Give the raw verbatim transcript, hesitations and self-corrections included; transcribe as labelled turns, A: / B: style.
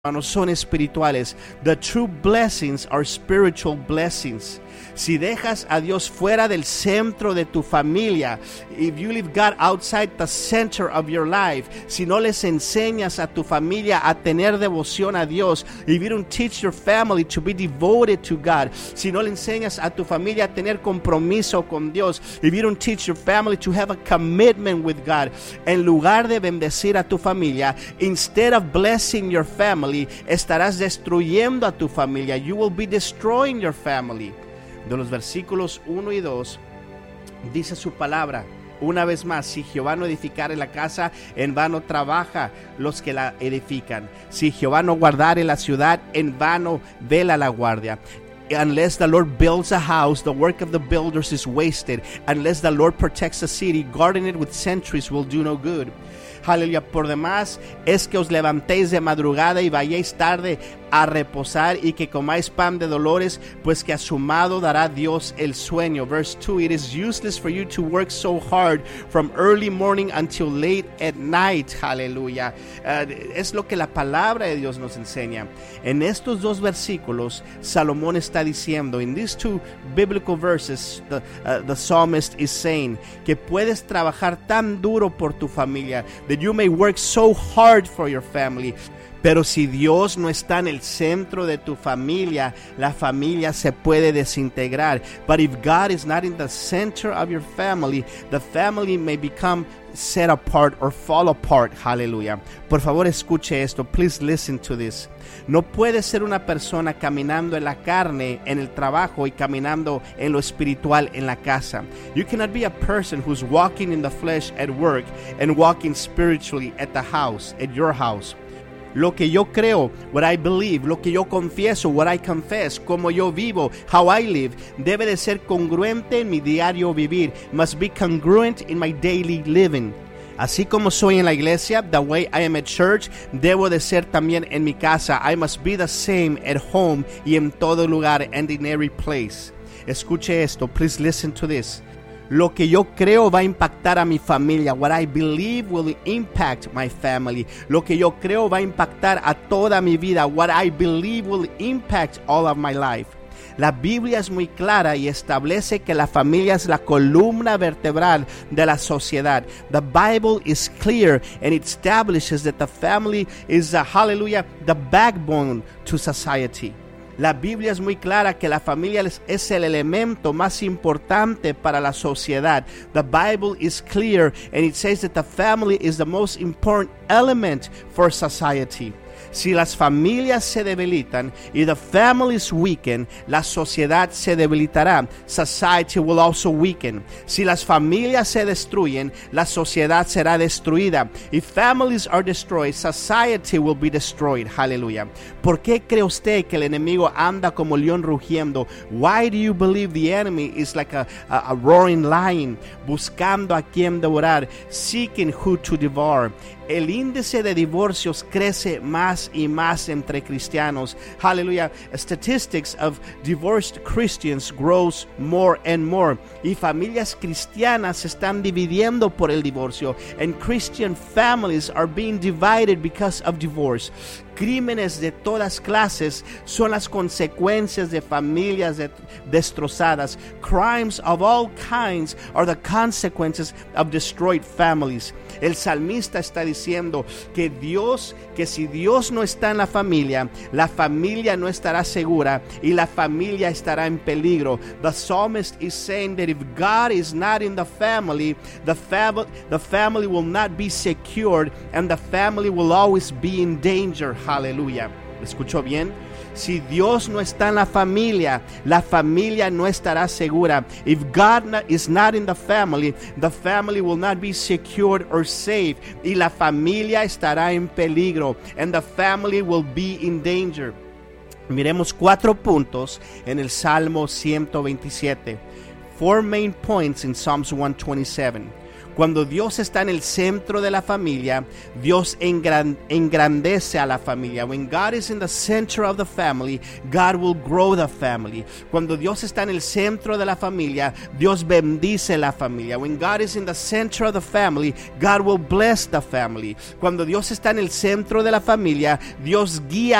A: hermanos, son espirituales. The true blessings are spiritual blessings. Si dejas a Dios fuera del centro de tu familia, if you leave God outside the center of your life, si no les enseñas a tu familia a tener devoción a Dios, if you don't teach your family to be devoted to God, si no le enseñas a tu familia a tener compromiso con Dios, if you don't teach your family to have a commitment with God, en lugar de bendecir a tu familia, instead of blessing your family, estarás destruyendo a tu familia. You will be destroying your family. De los versículos uno y dos, dice su palabra, una vez más, si Jehová no edificare la casa, en vano trabaja los que la edifican. Si Jehová no guardare la ciudad, en vano vela la guardia. Unless the Lord builds a house, the work of the builders is wasted. Unless the Lord protects a city, guarding it with sentries will do no good. Aleluya. Por demás es que os levantéis de madrugada y vayáis tarde a reposar y que comáis pan de dolores, pues que a su amado dará Dios el sueño. Verse two, it is useless for you to work so hard from early morning until late at night. Aleluya. Uh, es lo que la palabra de Dios nos enseña. En estos dos versículos, Salomón está diciendo, in these two biblical verses, the, uh, the psalmist is saying, que puedes trabajar tan duro por tu familia, that you may work so hard for your family. Pero si Dios no está en el centro de tu familia, la familia se puede desintegrar. But if God is not in the center of your family, the family may become set apart or fall apart. Hallelujah. Por favor, escuche esto. Please listen to this. No puedes ser una persona caminando en la carne en el trabajo y caminando en lo espiritual en la casa. You cannot be a person who's walking in the flesh at work and walking spiritually at the house, at your house. Lo que yo creo, what I believe, lo que yo confieso, what I confess, como yo vivo, how I live, debe de ser congruente en mi diario vivir. Must be congruent in my daily living. Así como soy en la iglesia, the way I am at church, debo de ser también en mi casa. I must be the same at home y en todo lugar and in every place. Escuche esto, please listen to this. Lo que yo creo va a impactar a mi familia. What I believe will impact my family. Lo que yo creo va a impactar a toda mi vida. What I believe will impact all of my life. La Biblia es muy clara y establece que la familia es la columna vertebral de la sociedad. The Bible is clear and it establishes that the family is, a, hallelujah, the backbone to society. La Biblia es muy clara que la familia es el elemento más importante para la sociedad. The Bible is clear and it says that the family is the most important element for society. Si las familias se debilitan y the families weaken, la sociedad se debilitará. Society will also weaken. Si las familias se destruyen, la sociedad será destruida. If families are destroyed, society will be destroyed. Hallelujah. ¿Por qué cree usted que el enemigo anda como león rugiendo? Why do you believe the enemy is like a, a, a roaring lion, buscando a quien devorar, seeking who to devour? El índice de divorcios crece más y más entre cristianos. Hallelujah. Statistics of divorced Christians grows more and more. Y familias cristianas se están dividiendo por el divorcio. And Christian families are being divided because of divorce. Crímenes de todas clases son las consecuencias de familias de, destrozadas. Crimes of all kinds are the consequences of destroyed families. El salmista está diciendo que Dios, que si Dios no está en la familia, la familia no estará segura y la familia estará en peligro. The psalmist is saying that if God is not in the family, the, fam- the family will not be secured and the family will always be in danger. Aleluya. ¿Escuchó bien? Si Dios no está en la familia, la familia no estará segura. If God not, is not in the family, the family will not be secured or safe. Y la familia estará en peligro. And the family will be in danger. Miremos cuatro puntos en el Salmo ciento veintisiete. Four main points in Psalms one twenty-seven. Cuando Dios está en el centro de la familia, Dios engran- engrandece a la familia. When God is in the center of the family, God will grow the family. Cuando Dios está en el centro de la familia, Dios bendice la familia. When God is in the center of the family, God will bless the family. Cuando Dios está en el centro de la familia, Dios guía